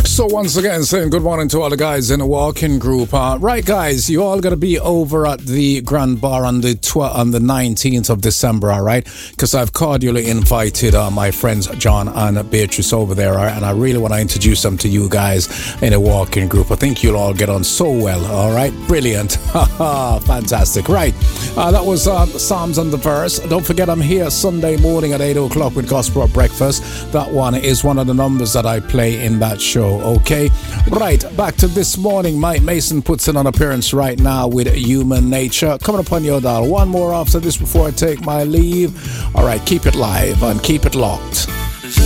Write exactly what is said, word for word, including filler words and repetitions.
So once again, saying good morning to all the guys in the walking group. Uh, right, guys, you all got to be over at the Grand Bar on the tw- on the nineteenth of December, all right? Because I've cordially invited uh, my friends John and Beatrice over there, all right? And I really want to introduce them to you guys in a walking group. I think you'll all get on so well, all right? Brilliant. Fantastic. Right, uh, that was uh, Psalms on the Verse. Don't forget, I'm here Sunday morning at eight o'clock with Gospel Breakfast. That one is one of the numbers that I play in that show. Okay, right, back to this morning. Mike Mason puts in an appearance right now with Human Nature. Coming up on your dial. One more after this before I take my leave. All right, keep it live and keep it locked.